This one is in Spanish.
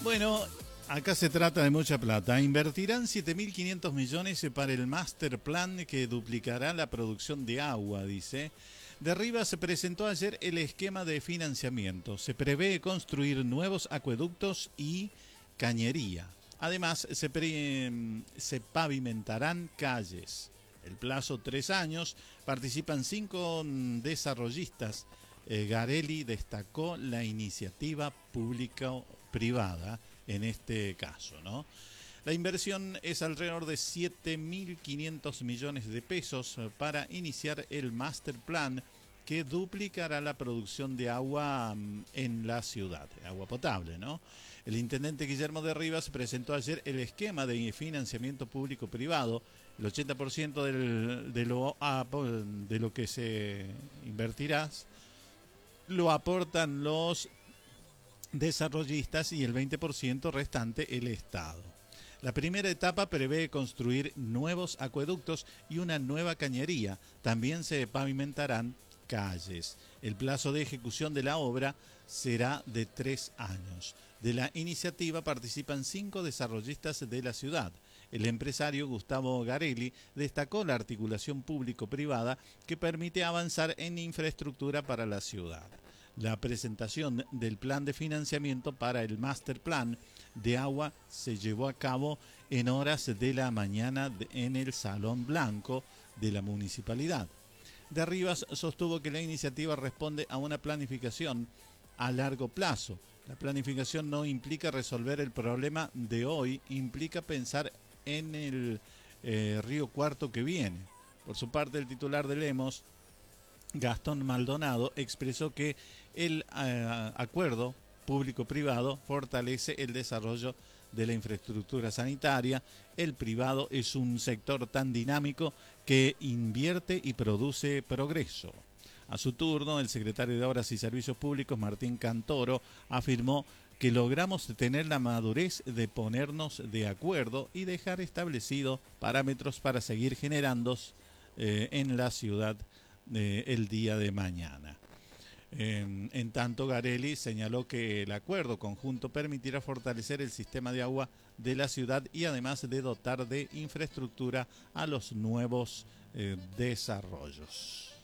Bueno, acá se trata de mucha plata. Invertirán 7.500 millones para el Master Plan que duplicará la producción de agua, dice. De Rivas se presentó ayer el esquema de financiamiento. Se prevé construir nuevos acueductos y cañería. Además, se pavimentarán calles. El plazo 3 años. Participan 5 desarrollistas. Garelli destacó la iniciativa público-privada en este caso, ¿no? La inversión es alrededor de 7.500 millones de pesos para iniciar el Master Plan que duplicará la producción de agua en la ciudad, agua potable, ¿no? El intendente Guillermo de Rivas presentó ayer el esquema de financiamiento público-privado. El 80% de lo que se invertirá lo aportan los desarrollistas y el 20% restante el Estado. La primera etapa prevé construir nuevos acueductos y una nueva cañería. También se pavimentarán calles. El plazo de ejecución de la obra será de 3 años. De la iniciativa participan 5 desarrollistas de la ciudad. El empresario Gustavo Garelli destacó la articulación público-privada que permite avanzar en infraestructura para la ciudad. La presentación del plan de financiamiento para el Master Plan de agua se llevó a cabo en horas de la mañana en el Salón Blanco de la municipalidad. De Rivas sostuvo que la iniciativa responde a una planificación a largo plazo. La planificación no implica resolver el problema de hoy, implica pensar en el Río Cuarto que viene. Por su parte, el titular de Lemos, Gastón Maldonado, expresó que el acuerdo público-privado fortalece el desarrollo de la infraestructura sanitaria. El privado es un sector tan dinámico que invierte y produce progreso. A su turno, el secretario de Obras y Servicios Públicos, Martín Cantoro, afirmó que logramos tener la madurez de ponernos de acuerdo y dejar establecidos parámetros para seguir generando en la ciudad el día de mañana. En tanto, Garelli señaló que el acuerdo conjunto permitirá fortalecer el sistema de agua de la ciudad y además de dotar de infraestructura a los nuevos desarrollos.